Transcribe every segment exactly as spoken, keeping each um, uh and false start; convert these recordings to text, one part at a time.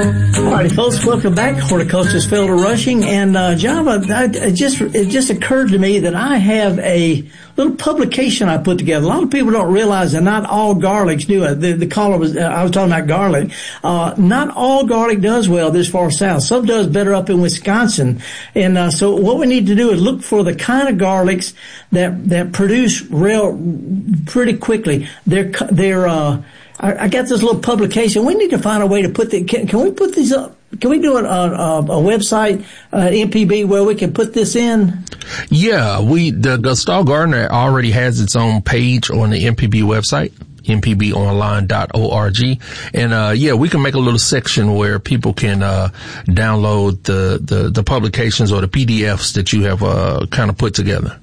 All right, folks, welcome back. Horticulturist Felder Rushing. And, uh, Java, I, it just, it just occurred to me that I have a little publication I put together. A lot of people don't realize that not all garlics do it. The, the caller was, uh, I was talking about garlic. Uh, not all garlic does well this far south. Some does better up in Wisconsin. And, uh, so what we need to do is look for the kind of garlics that, that produce real, pretty quickly. They're, they're, uh, I, I got this little publication. We need to find a way to put the, can, can we put these up? Can we do a, a, a website, uh, M P B, where we can put this in? Yeah, we, the Gustave Gardner already has its own page on the M P B website, m p b online dot org. And, uh, yeah, we can make a little section where people can, uh, download the, the, the publications or the P D Fs that you have, uh, kind of put together.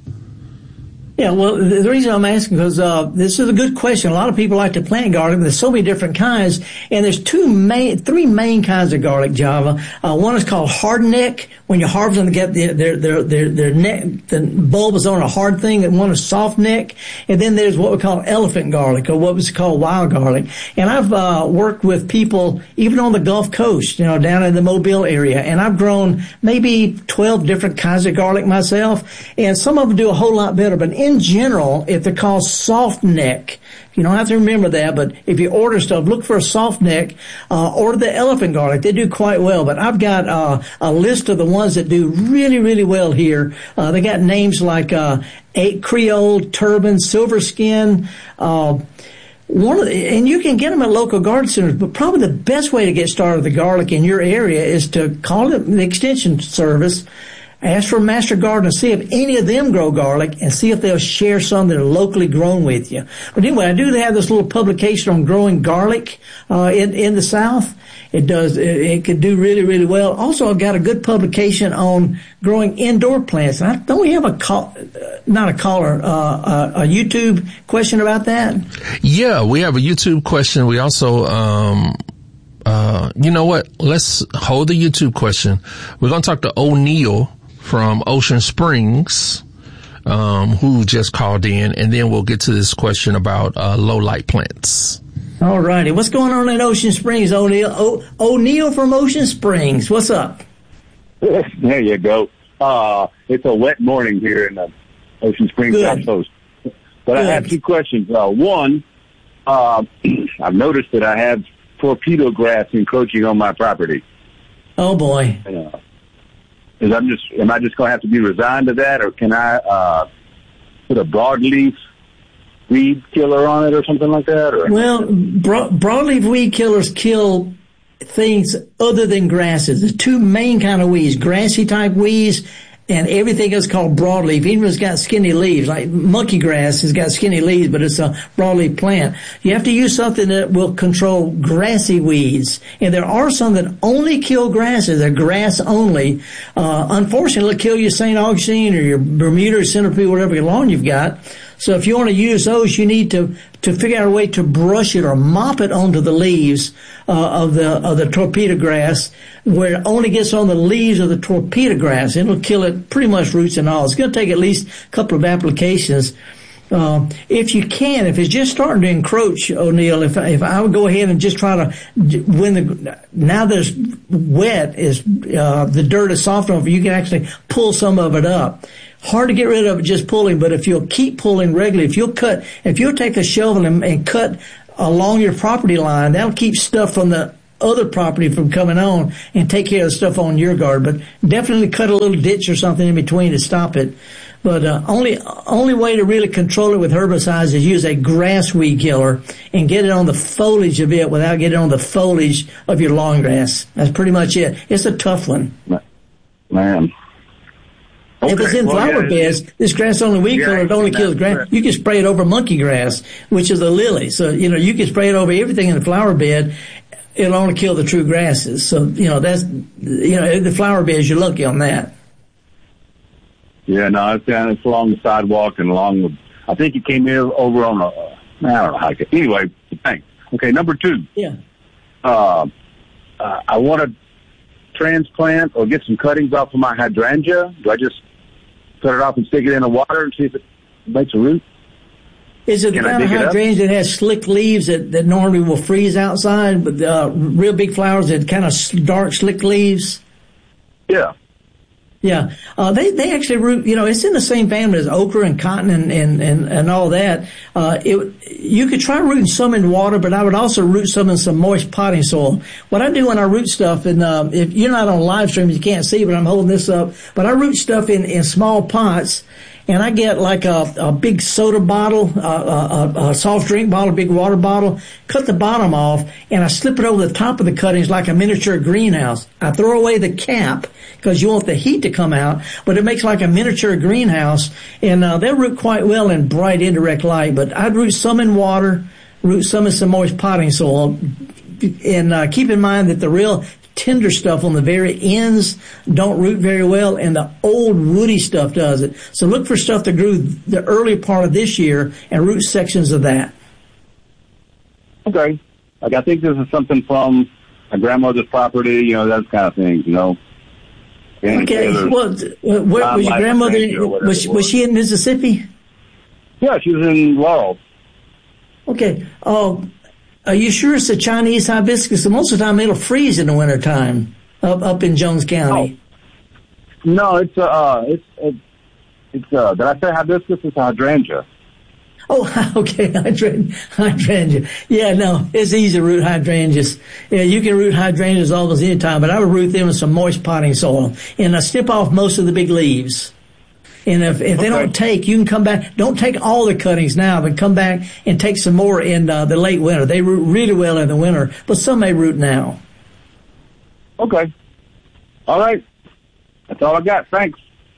Yeah, well, the reason I'm asking is, uh, this is a good question. A lot of people like to plant garlic, but there's so many different kinds, and there's two main, three main kinds of garlic, Java. Uh, one is called hardneck. When you harvest them, they get their, their, their, their, their neck, the bulb is on a hard thing, and one is soft neck. And then there's what we call elephant garlic, or what was called wild garlic. And I've, uh, worked with people, even on the Gulf Coast, you know, down in the Mobile area, and I've grown maybe twelve different kinds of garlic myself, and some of them do a whole lot better, but in general, if they're called soft neck, you don't have to remember that, but if you order stuff, look for a soft neck, uh, or the elephant garlic. They do quite well, but I've got, uh, a list of the ones that do really, really well here. Uh, they got names like, uh, eight Creole, Turban, Silver Skin, uh, One of the, and you can get them at local garden centers, but probably the best way to get started with the garlic in your area is to call it the extension service. Ask for a master gardener, see if any of them grow garlic, and see if they'll share some that are locally grown with you. But anyway, I do have this little publication on growing garlic uh in in the South. It does, it, it could do really, really well. Also, I've got a good publication on growing indoor plants. I, don't we have a call, not a caller, uh, a, a YouTube question about that? Yeah, we have a YouTube question. We also, um, uh, you know what? Let's hold the YouTube question. We're going to talk to O'Neill from Ocean Springs, um, who just called in, and then we'll get to this question about, uh, low light plants. All righty. What's going on in Ocean Springs, O'Neill? O- O'Neill from Ocean Springs. What's up? There you go. Uh, it's a wet morning here in the Ocean Springs South Coast. But Good. I have two questions. Uh, one, uh, I've noticed that I have torpedo grass encroaching on my property. Oh, boy. Uh, is I'm just, am I just going to have to be resigned to that, or can I uh, put a broadleaf weed killer on it or something like that? Or? Well, bro- broadleaf weed killers kill things other than grasses. The two main kind of weeds, grassy type weeds and everything else called broadleaf. Even if it's got skinny leaves, like monkey grass has got skinny leaves, but it's a broadleaf plant. You have to use something that will control grassy weeds. And there are some that only kill grasses. They're grass only. Uh, unfortunately, it'll kill your Saint Augustine or your Bermuda or centipede, whatever lawn you've got. So if you want to use those, you need to, to figure out a way to brush it or mop it onto the leaves, uh, of the, of the torpedo grass, where it only gets on the leaves of the torpedo grass. It'll kill it pretty much roots and all. It's going to take at least a couple of applications. Uh, if you can, if it's just starting to encroach, O'Neill, if, if I would go ahead and just try to, when the, now that it's wet, is, uh, the dirt is soft enough, you can actually pull some of it up. Hard to get rid of it just pulling, but if you'll keep pulling regularly, if you'll cut, if you'll take a shovel and, and cut along your property line, that'll keep stuff from the other property from coming on and take care of the stuff on your guard. But definitely cut a little ditch or something in between to stop it. But uh, only only way to really control it with herbicides is use a grass weed killer and get it on the foliage of it without getting on the foliage of your lawn grass. That's pretty much it. It's a tough one. Man. Okay. If it's in well, flower yeah, beds, this grass-only weed yeah, killer it only kills grass. You can spray it over monkey grass, which is a lily. So, you know, you can spray it over everything in the flower bed. It'll only kill the true grasses. So, you know, that's, you know, the flower beds, you're lucky on that. Yeah, no, it's down, it's along the sidewalk and along the, I think it came here over on a, I don't know how it, anyway, thanks. Okay, number two. Yeah. Uh, uh, I want to transplant or get some cuttings off of my hydrangea. Do I just cut it off and stick it in the water and see if it makes a root? Is it the Can I kind of dig it up? hydrangea that has slick leaves that, that normally will freeze outside, but uh, real big flowers that kind of s- dark, slick leaves? Yeah. Yeah, uh, they, they actually root, you know, it's in the same family as okra and cotton and, and, and, and all that. Uh, it, you could try rooting some in water, but I would also root some in some moist potting soil. What I do when I root stuff, and, uh, if you're not on live stream, you can't see, but I'm holding this up, but I root stuff in, in small pots. And I get like a, a big soda bottle, a, a, a soft drink bottle, a big water bottle, cut the bottom off, and I slip it over the top of the cuttings like a miniature greenhouse. I throw away the cap because you want the heat to come out, but it makes like a miniature greenhouse, and uh, they'll root quite well in bright indirect light. But I'd root some in water, root some in some moist potting soil, and uh, keep in mind that the real tender stuff on the very ends don't root very well, and the old woody stuff does it. So look for stuff that grew the early part of this year and root sections of that. Okay. Like, I think this is something from my grandmother's property, you know, those kind of things, you know. And Okay. Well, where, was your grandmother, was, was she in Mississippi? Yeah, she was in Laurel. Okay. Oh, are you sure it's a Chinese hibiscus? Most of the time it'll freeze in the wintertime up, up in Jones County. Oh. No, it's, uh, it's, it's, it's, uh, did I say hibiscus? It's a hydrangea. Oh, okay, hydrangea, hydrangea. Yeah, no, it's easy to root hydrangeas. Yeah, you can root hydrangeas almost any time, but I would root them in some moist potting soil. And I snip off most of the big leaves. And if, if they Okay. don't take, you can come back. Don't take all the cuttings now, but come back and take some more in uh, the late winter. They root really well in the winter, but some may root now. Okay. All right. That's all I got. Thanks.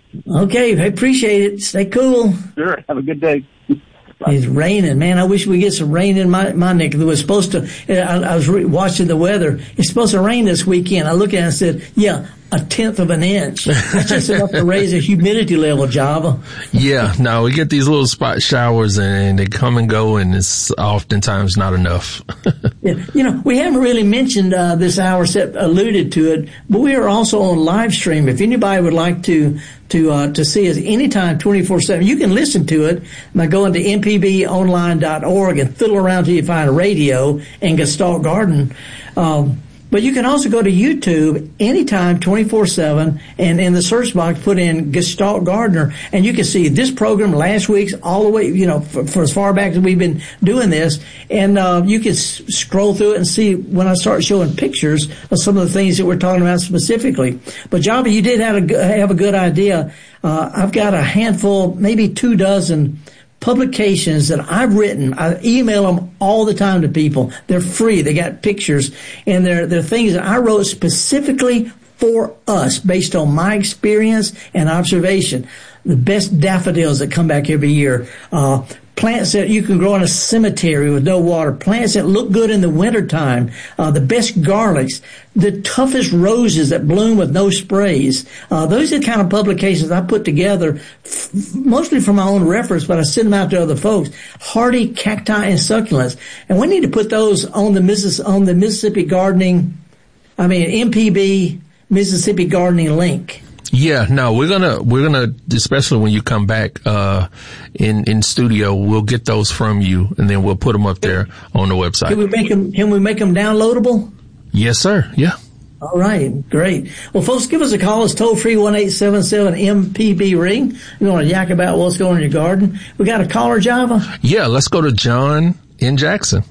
Okay, I appreciate it. Stay cool. Sure. Have a good day. It's raining, man. I wish we get some rain in my my neck. It was supposed to. I, I was re- watching the weather. It's supposed to rain this weekend. I looked at it and said, "Yeah, a tenth of an inch. That's just enough to raise the humidity level, Java." Yeah, no, we get these little spot showers and they come and go, and it's oftentimes not enough. Yeah, you know, we haven't really mentioned uh, this hour, except alluded to it, but we are also on live stream. If anybody would like to to uh, to see us anytime, twenty-four seven, you can listen to it by going to m p b online dot org and fiddle around till you find a radio and Gestalt Garden. Um, But you can also go to YouTube anytime, twenty-four seven, and in the search box put in Gestalt Gardener, and you can see this program, last week's, all the way, you know, for, for as far back as we've been doing this, and uh, you can s- scroll through it and see when I start showing pictures of some of the things that we're talking about specifically. But Java, you did have a, g- have a good idea. Uh, I've got a handful, maybe two dozen publications that I've written. I email them all the time to people. They're free. They got pictures, and they're they're things that I wrote specifically for us based on my experience and observation. The best daffodils that come back every year. Uh, plants that you can grow in a cemetery with no water. Plants that look good in the wintertime. Uh, the best garlics. The toughest roses that bloom with no sprays. Uh, those are the kind of publications I put together, f- mostly for my own reference, but I send them out to other folks. Hardy cacti and succulents. And we need to put those on the Missis- on the Mississippi Gardening, I mean, M P B Mississippi Gardening link. Yeah, no, we're gonna, we're gonna, especially when you come back, uh, in, in studio, we'll get those from you and then we'll put them up there on the website. Can we make them, can we make them downloadable? Yes, sir. Yeah. All right. Great. Well, folks, give us a call. It's toll free one eight seven seven M P B ring. You want to yak about what's going on in your garden. We got a caller, Java? Yeah, let's go to John in Jackson.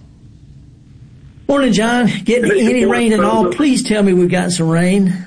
Morning, John. Getting any rain at all? Please tell me we've got some rain.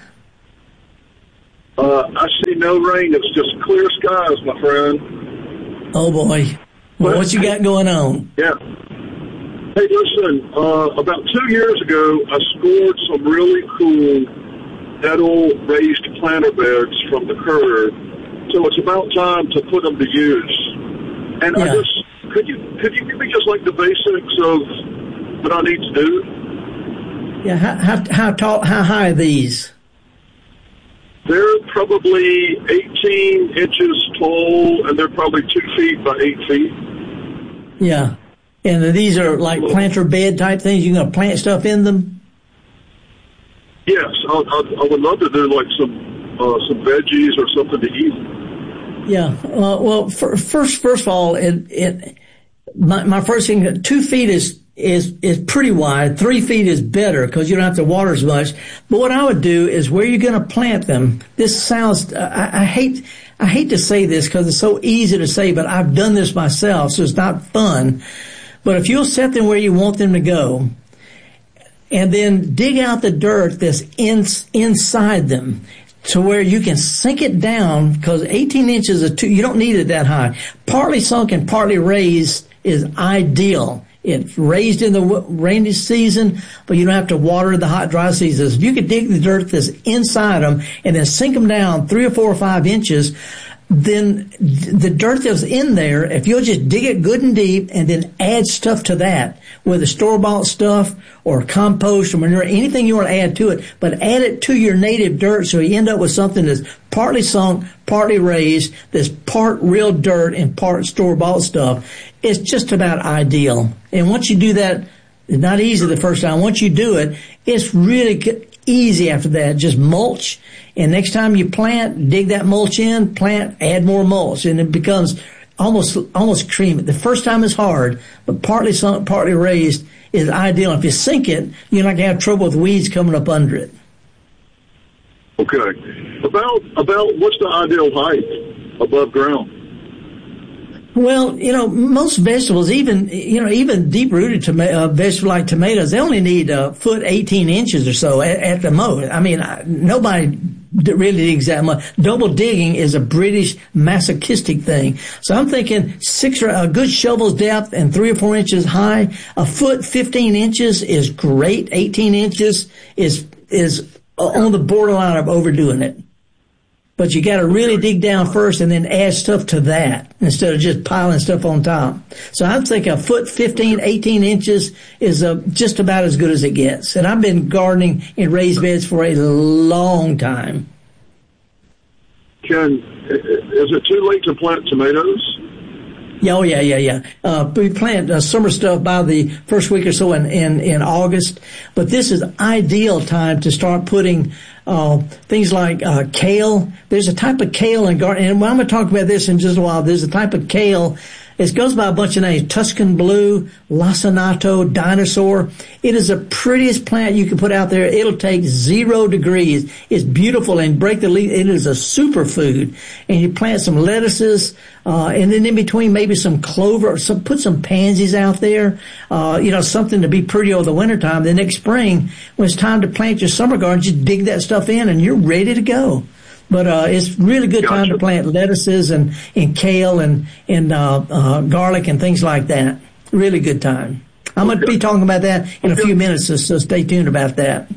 Uh, I see no rain. It's just clear skies, my friend. Oh, boy. Well, what you got going on? Yeah. Hey, listen, uh, about two years ago, I scored some really cool nettle raised planter beds from the curb. So it's about time to put them to use. And Yeah. I just, could you, could you give me just like the basics of what I need to do? Yeah. How, how, how tall, how high are these? They're probably eighteen inches tall, and they're probably two feet by eight feet. Yeah. And these are like planter bed type things. You're going to plant stuff in them? Yes, I, I, I would love to do like some uh, some veggies or something to eat. Yeah. Uh, well, for, first, first of all, it, it, my, my first thing, two feet is, is, is pretty wide. Three feet is better because you don't have to water as much. But what I would do is where you're going to plant them. This sounds, I, I hate, I hate to say this because it's so easy to say, but I've done this myself, so it's not fun. But if you'll set them where you want them to go, and then dig out the dirt that's in, inside them to where you can sink it down, because eighteen inches of two, you don't need it that high. Partly sunk and partly raised is ideal. It's raised in the rainy season, but you don't have to water in the hot, dry seasons. If you could dig the dirt that's inside them and then sink them down three or four or five inches, then the dirt that's in there, if you'll just dig it good and deep and then add stuff to that, whether store-bought stuff or compost or manure, anything you want to add to it, but add it to your native dirt so you end up with something that's partly sunk, partly raised, that's part real dirt and part store-bought stuff. It's just about ideal. And once you do that, it's not easy the first time. Once you do it, it's really good. Easy after that. Just mulch, and next time you plant, dig that mulch in, plant, add more mulch, and it becomes almost almost creamy. The first time is hard, but partly sunk, partly raised is ideal. If you sink it, you're not going to have trouble with weeds coming up under it. Okay. About about what's the ideal height above ground? Well, you know, most vegetables, even, you know, even deep-rooted toma- uh, vegetables like tomatoes, they only need a foot, eighteen inches or so at, at the most. I mean, I, nobody really digs that much. Double digging is a British masochistic thing. So I'm thinking six or a good shovel's depth and three or four inches high. A foot, fifteen inches is great. eighteen inches is, is on the borderline of overdoing it. But you got to really dig down first and then add stuff to that instead of just piling stuff on top. So I think a foot, fifteen, eighteen inches is uh, just about as good as it gets. And I've been gardening in raised beds for a long time. Can, is it too late to plant tomatoes? Yeah, oh, yeah, yeah, yeah. Uh, we plant uh, summer stuff by the first week or so in, in, in August. But this is ideal time to start putting uh, things like uh, kale. There's a type of kale in garden, and I'm going to talk about this in just a while. There's a type of kale. It goes by a bunch of names: Tuscan blue, lacinato, dinosaur. It is the prettiest plant you can put out there. It'll take zero degrees. It's beautiful and break the leaf. It is a superfood. And you plant some lettuces, uh, and then in between maybe some clover, or some, put some pansies out there. Uh, you know, something to be pretty over the wintertime. The next spring, when it's time to plant your summer garden, just dig that stuff in and you're ready to go. But uh it's really good time to plant lettuces and, and kale and, and uh, uh garlic and things like that. Really good time. I'm going to be talking about that in a few minutes, so, so stay tuned about that.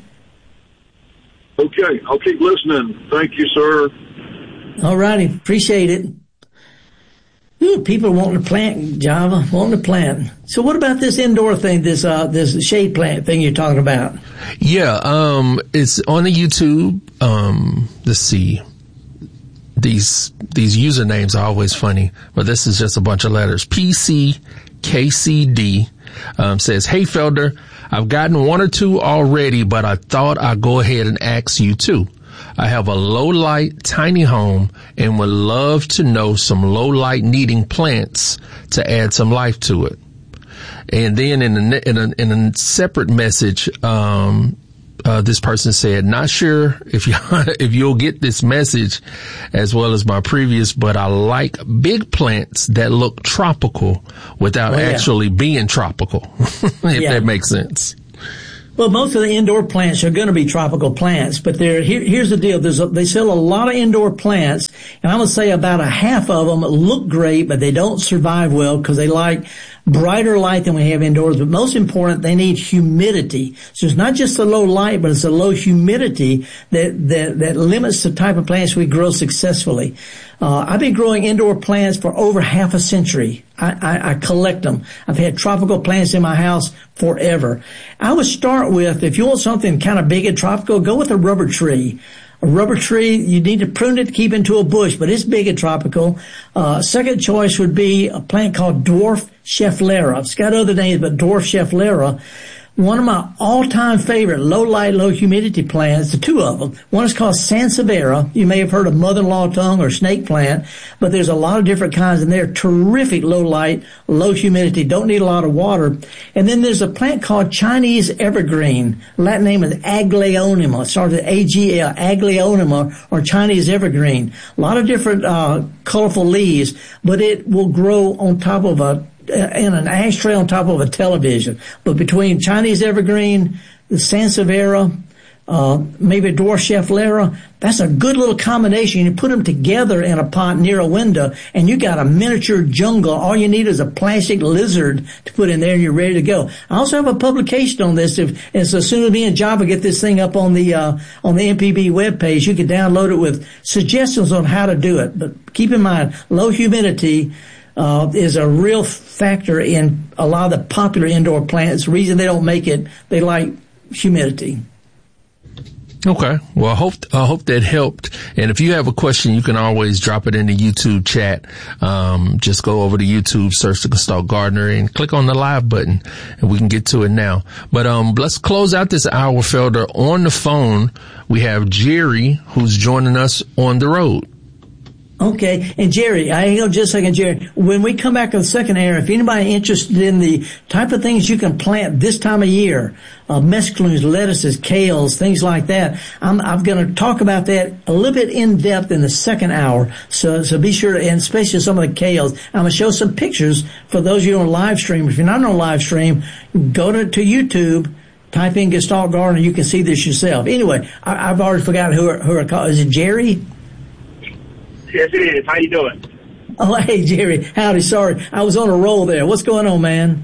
Okay, I'll keep listening. Thank you, sir. All righty. Appreciate it. Ooh, people wanting to plant, Java, wanting to plant. So what about this indoor thing, this uh this shade plant thing you're talking about? Yeah, um it's on the YouTube. Um let's see. These these usernames are always funny, but this is just a bunch of letters. P C K C D um says, "Hey Felder, I've gotten one or two already, but I thought I'd go ahead and ask you too. I have a low light tiny home and would love to know some low light needing plants to add some life to it." And then in a, in a, in a separate message, um, uh, this person said, "Not sure if you, if you'll get this message as well as my previous, but I like big plants that look tropical without oh, yeah. actually being tropical." If yeah. that makes sense. Well, most of the indoor plants are going to be tropical plants, but they're, here, here's the deal. There's a, they sell a lot of indoor plants, and I'm going to say about a half of them look great, but they don't survive well because they like brighter light than we have indoors. But most important, they need humidity. So it's not just the low light, but it's the low humidity that, that, that limits the type of plants we grow successfully. Uh, I've been growing indoor plants for over half a century. I, I, I collect them. I've had tropical plants in my house forever. I would start with, if you want something kind of big and tropical, go with a rubber tree. A rubber tree, you need to prune it to keep into a bush, but it's big and tropical. Uh, second choice would be a plant called dwarf schefflera. It's got other names, but dwarf schefflera. one of my all-time favorite low-light, low-humidity plants, the two of them. One is called Sansevieria. You may have heard of mother-in-law tongue or snake plant, but there's a lot of different kinds, and they're terrific low-light, low-humidity, don't need a lot of water. And then there's a plant called Chinese evergreen. Latin name is Aglaonema. It starts with A G L, Aglaonema, or Chinese evergreen. A lot of different uh colorful leaves, but it will grow on top of a in an ashtray on top of a television. But between Chinese evergreen, the Sansevieria, uh, maybe dwarf schefflera, that's a good little combination. You put them together in a pot near a window, and you got a miniature jungle. All you need is a plastic lizard to put in there, and you're ready to go. I also have a publication on this. If as soon as me and Java get this thing up on the uh, on the M P B webpage, you can download it with suggestions on how to do it. But keep in mind, low humidity Uh, is a real factor in a lot of the popular indoor plants. The reason they don't make it, they like humidity. Okay. Well, I hope, I hope that helped. And if you have a question, you can always drop it in the YouTube chat. Um, just go over to YouTube, search the Gestalt Gardener, and click on the live button, and we can get to it now. But, um, let's close out this hour, Felder. On the phone, we have Jerry, who's joining us on the road. Okay, and Jerry, I hang on just a second, Jerry. When we come back on the second hour, if anybody interested in the type of things you can plant this time of year, uh, mesclun, lettuces, kales, things like that, I'm, I'm going to talk about that a little bit in depth in the second hour. So, so be sure to, and especially some of the kales, I'm going to show some pictures for those of you on live stream. If you're not on live stream, go to, to YouTube. Type in Gestalt Gardener. You can see this yourself. Anyway, I, I've already forgotten who are, who are called. Is it Jerry? Yes, it is. How you doing? Oh, hey, Jerry. Howdy. Sorry. I was on a roll there. What's going on, man?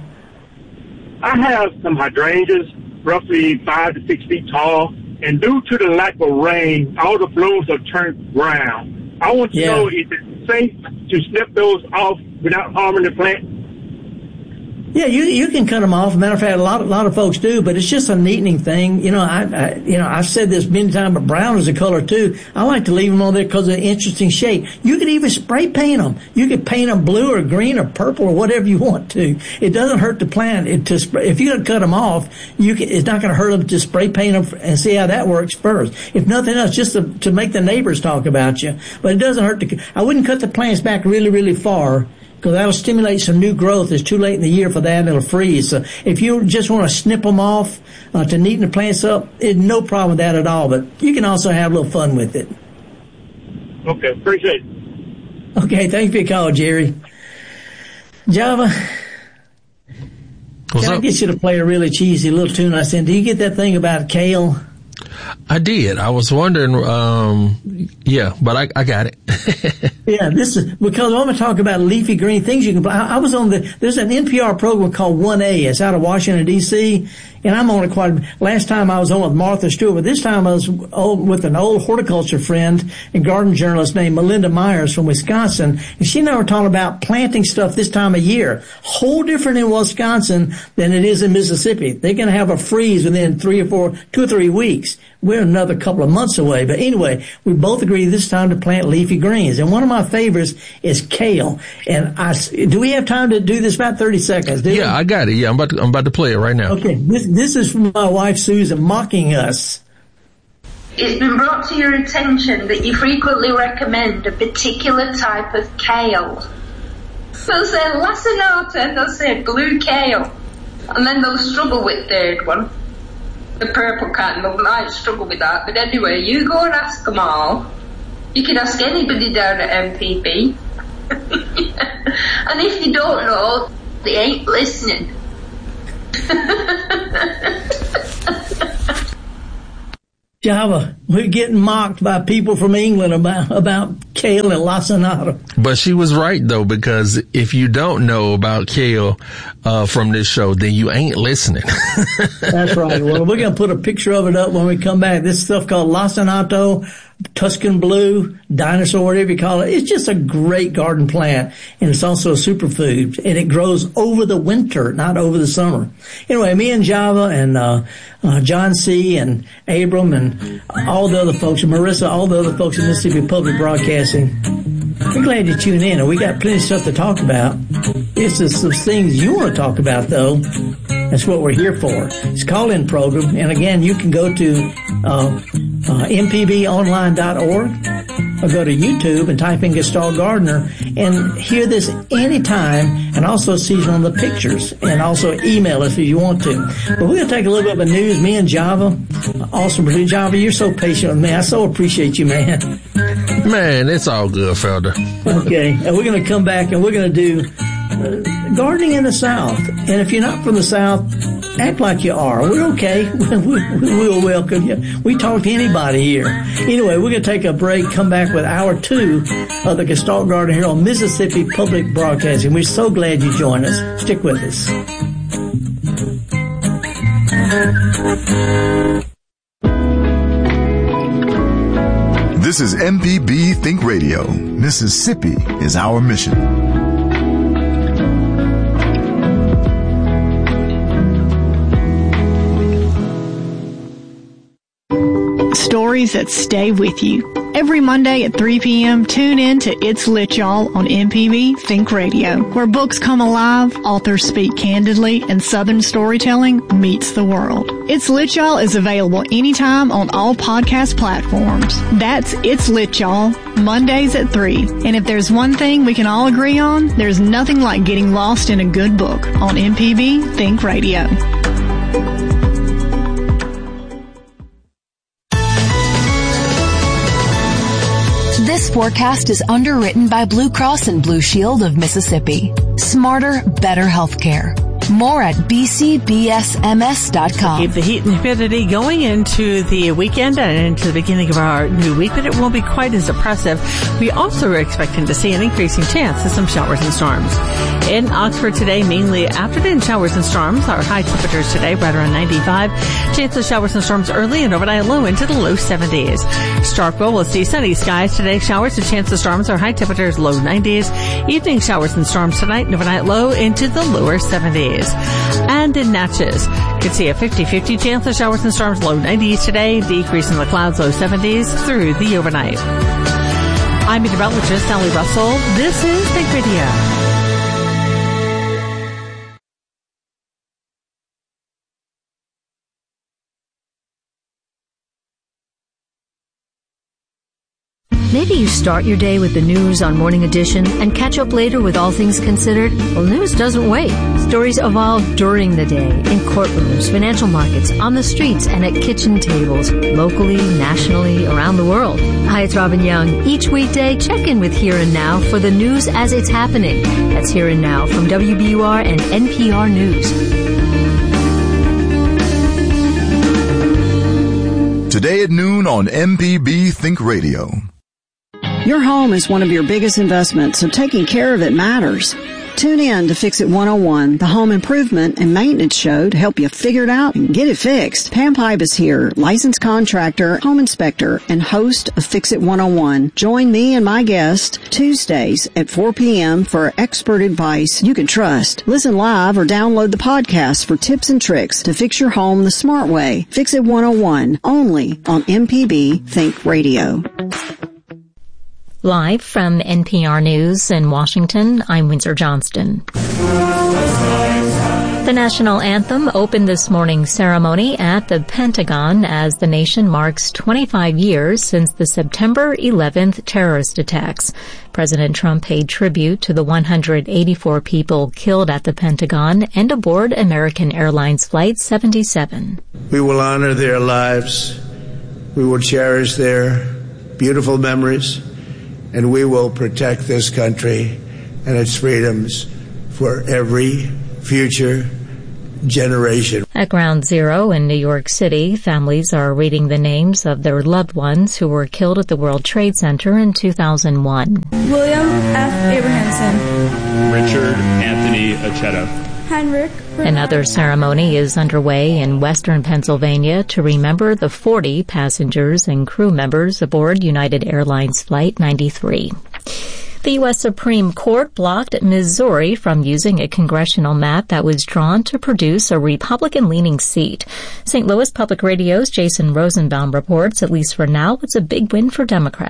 I have some hydrangeas, roughly five to six feet tall, and due to the lack of rain, all the blooms have turned brown. I want to yeah. know, is it safe to snip those off without harming the plant? Yeah, you you can cut them off. Matter of fact, a lot a lot of folks do, but it's just a neatening thing. You know, I, I you know I've said this many times, but brown is a color too. I like to leave them on there because of the interesting shape. You could even spray paint them. You could paint them blue or green or purple or whatever you want to. It doesn't hurt the plant it to spray. If you don't cut them off, you can, it's not going to hurt them to spray paint them and see how that works first. If nothing else, just to, to make the neighbors talk about you. But it doesn't hurt to. I wouldn't cut the plants back really really far, because that'll stimulate some new growth. It's too late in the year for that, and it'll freeze. So if you just want to snip them off uh, to neaten the plants up, it's no problem with that at all. But you can also have a little fun with it. Okay, appreciate it. Okay, thanks for your call, Jerry. Java, What's can up? I get you to play a really cheesy little tune I sent? Do you get that thing about kale? I did. I was wondering, um, yeah, but I, I got it. Yeah, this is because I'm going to talk about leafy green things you can plant. I, I was on the, there's an N P R program called one A. It's out of Washington, D C, and I'm on it quite, last time I was on with Martha Stewart, but this time I was old, with an old horticulture friend and garden journalist named Melinda Myers from Wisconsin, and she and I were talking about planting stuff this time of year. Whole different in Wisconsin than it is in Mississippi. They're going to have a freeze within three or four, two or three weeks. We're another couple of months away. But anyway, we both agree this time to plant leafy greens. And one of my favorites is kale. And I, do we have time to do this? About thirty seconds, do Yeah, we? I got it. Yeah, I'm about to, I'm about to play it right now. Okay, this, this is from my wife Susan mocking us. It's been brought to your attention that you frequently recommend a particular type of kale. They'll say lacinato and they'll say blue kale. And then they'll struggle with third one. The purple kind, they might struggle with that. But anyway, you go and ask them all. You can ask anybody down at M P B. And if you don't know, they ain't listening. Java, we're getting mocked by people from England about about kale and lacinato. But she was right though, because if you don't know about kale uh from this show, then you ain't listening. That's right. Well, we're going to put a picture of it up when we come back. This stuff called lacinato, Tuscan blue, dinosaur, whatever you call it. It's just a great garden plant, and it's also a superfood, and it grows over the winter, not over the summer. Anyway, me and Java and uh, uh John C. and Abram and all the other folks, and Marissa, all the other folks in Mississippi Public Broadcasting, we're glad you tuned in, and we got plenty of stuff to talk about. It's just some things you want to talk about, though. That's what we're here for. It's a call-in program. And again, you can go to uh, uh, m p b online dot org or go to YouTube and type in Gestalt Gardener and hear this anytime, and also see it on the pictures, and also email us if you want to. But we're going to take a little bit of the news. Me and Java, awesome. Java, you're so patient with me. I so appreciate you, man. Man, it's all good, Felder. Okay, and we're going to come back and we're going to do uh, gardening in the South. And if you're not from the South, act like you are. We're okay. We'll welcome you. We talk to anybody here. Anyway, we're going to take a break, come back with hour two of the Gestalt Garden here on Mississippi Public Broadcasting. We're so glad you joined us. Stick with us. This is M P B Think Radio. Mississippi is our mission. Stories that stay with you. Every Monday at three p.m., tune in to It's Lit Y'all on M P B Think Radio, where books come alive, authors speak candidly, and Southern storytelling meets the world. It's Lit Y'all is available anytime on all podcast platforms. That's It's Lit Y'all, Mondays at three. And if there's one thing we can all agree on, there's nothing like getting lost in a good book on M P B Think Radio. This forecast is underwritten by Blue Cross and Blue Shield of Mississippi. Smarter, better healthcare. More at b c b s m s dot com. Keep the heat and humidity going into the weekend and into the beginning of our new week, but it won't be quite as oppressive. We also are expecting to see an increasing chance of some showers and storms. In Oxford today, mainly afternoon showers and storms. Our high temperatures today right around ninety-five. Chance of showers and storms early and overnight low into the low seventies. Starkville will see sunny skies today. Showers and chance of storms. Our high temperatures low nineties. Evening showers and storms tonight and overnight low into the lower seventies. And in Natchez, could see a fifty-fifty chance of showers and storms, low nineties today, decrease in the clouds, low seventies through the overnight. I'm meteorologist Sally Russell. This is Think Radio. Maybe you start your day with the news on Morning Edition and catch up later with All Things Considered. Well, news doesn't wait. Stories evolve during the day, in courtrooms, financial markets, on the streets, and at kitchen tables, locally, nationally, around the world. Hi, it's Robin Young. Each weekday, check in with Here and Now for the news as it's happening. That's Here and Now from W B U R and N P R News. Today at noon on M P B Think Radio. Your home is one of your biggest investments, so taking care of it matters. Tune in to Fix It one oh one, the home improvement and maintenance show to help you figure it out and get it fixed. Pam Pipe is here, licensed contractor, home inspector, and host of Fix It one oh one. Join me and my guest Tuesdays at four p.m. for expert advice you can trust. Listen live or download the podcast for tips and tricks to fix your home the smart way. Fix It one oh one, only on M P B Think Radio. Live from N P R News in Washington, I'm Windsor Johnston. The national anthem opened this morning's ceremony at the Pentagon as the nation marks twenty-five years since the September eleventh terrorist attacks. President Trump paid tribute to the one hundred eighty-four people killed at the Pentagon and aboard American Airlines Flight seventy-seven. We will honor their lives. We will cherish their beautiful memories. And we will protect this country and its freedoms for every future generation. At Ground Zero in New York City, families are reading the names of their loved ones who were killed at the World Trade Center in two thousand one. William F. Abrahamson. Richard Anthony Aceto. Heinrich. Another ceremony is underway in western Pennsylvania to remember the forty passengers and crew members aboard United Airlines Flight ninety-three. The U S Supreme Court blocked Missouri from using a congressional map that was drawn to produce a Republican-leaning seat. Saint Louis Public Radio's Jason Rosenbaum reports, at least for now, it's a big win for Democrats.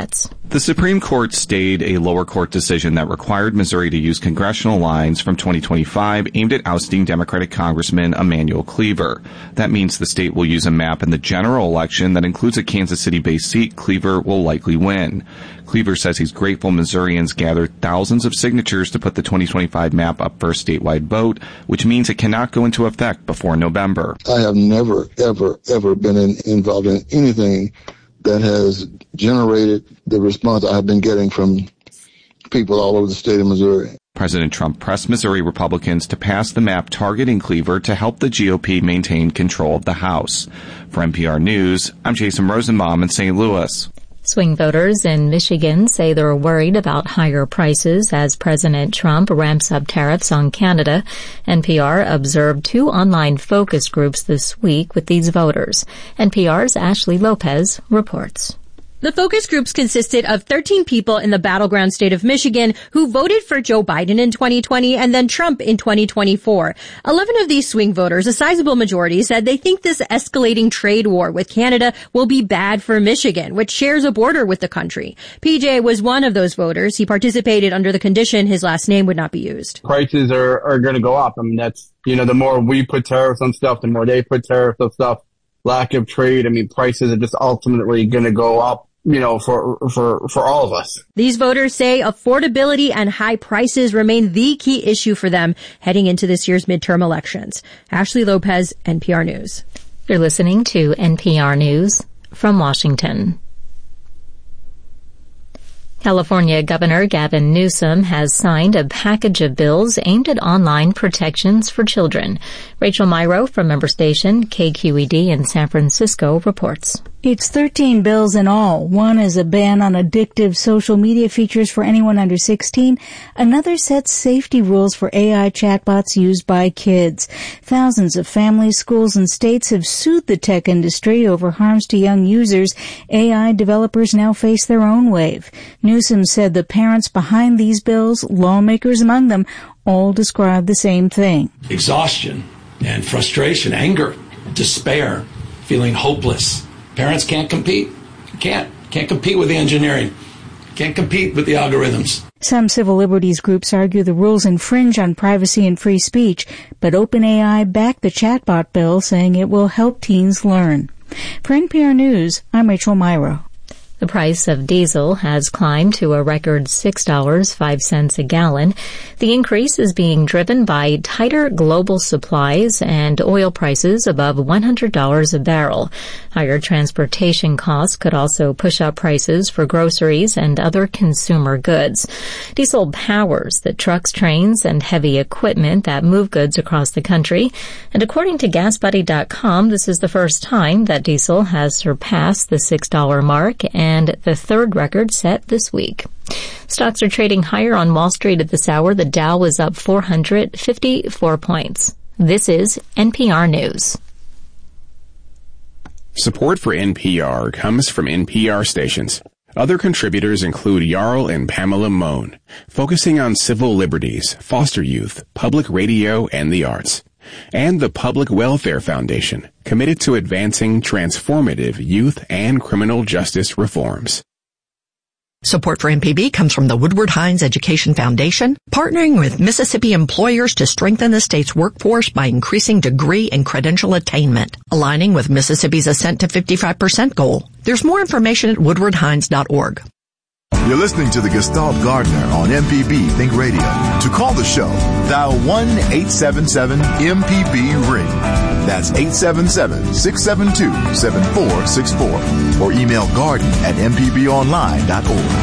The Supreme Court stayed a lower court decision that required Missouri to use congressional lines from twenty twenty-five aimed at ousting Democratic Congressman Emanuel Cleaver. That means the state will use a map in the general election that includes a Kansas City-based seat Cleaver will likely win. Cleaver says he's grateful Missourians gathered thousands of signatures to put the twenty twenty-five map up for a statewide vote, which means it cannot go into effect before November. I have never, ever, ever been in, involved in anything that has generated the response I've been getting from people all over the state of Missouri. President Trump pressed Missouri Republicans to pass the map targeting Cleaver to help the G O P maintain control of the House. For N P R News, I'm Jason Rosenbaum in Saint Louis. Swing voters in Michigan say they're worried about higher prices as President Trump ramps up tariffs on Canada. N P R observed two online focus groups this week with these voters. N P R's Ashley Lopez reports. The focus groups consisted of thirteen people in the battleground state of Michigan who voted for Joe Biden in twenty twenty and then Trump in twenty twenty-four. eleven of these swing voters, a sizable majority, said they think this escalating trade war with Canada will be bad for Michigan, which shares a border with the country. P J was one of those voters. He participated under the condition his last name would not be used. Prices are, are going to go up. I mean, that's, you know, the more we put tariffs on stuff, the more they put tariffs on stuff. Lack of trade, I mean, prices are just ultimately going to go up, you know, for, for, for all of us. These voters say affordability and high prices remain the key issue for them heading into this year's midterm elections. Ashley Lopez, N P R News. You're listening to N P R News from Washington. California Governor Gavin Newsom has signed a package of bills aimed at online protections for children. Rachel Myrow from member station K Q E D in San Francisco reports. It's thirteen bills in all. One is a ban on addictive social media features for anyone under sixteen. Another sets safety rules for A I chatbots used by kids. Thousands of families, schools, and states have sued the tech industry over harms to young users. A I developers now face their own wave. Newsom said the parents behind these bills, lawmakers among them, all describe the same thing. Exhaustion and frustration, anger, despair, feeling hopeless. Parents can't compete. Can't. Can't compete with the engineering. Can't compete with the algorithms. Some civil liberties groups argue the rules infringe on privacy and free speech, but OpenAI backed the chatbot bill, saying it will help teens learn. For N P R News, I'm Rachel Myrow. The price of diesel has climbed to a record six dollars and five cents a gallon. The increase is being driven by tighter global supplies and oil prices above one hundred dollars a barrel. Higher transportation costs could also push up prices for groceries and other consumer goods. Diesel powers the trucks, trains, and heavy equipment that move goods across the country. And according to gas buddy dot com, this is the first time that diesel has surpassed the six dollars mark and the third record set this week. Stocks are trading higher on Wall Street at this hour. The Dow was up four hundred fifty-four points. This is N P R News. Support for N P R comes from N P R stations. Other contributors include Jarl and Pamela Mohn, focusing on civil liberties, foster youth, public radio, and the arts. And the Public Welfare Foundation, committed to advancing transformative youth and criminal justice reforms. Support for M P B comes from the Woodward Hines Education Foundation, partnering with Mississippi employers to strengthen the state's workforce by increasing degree and credential attainment, aligning with Mississippi's Ascent to fifty-five percent goal. There's more information at woodward hines dot org. You're listening to the Gustave Gardner on M P B Think Radio. To call the show, dial one eight seven seven M P B ring. That's eight seven seven, six seven two, seven four six four. Or email garden at m p b online dot org.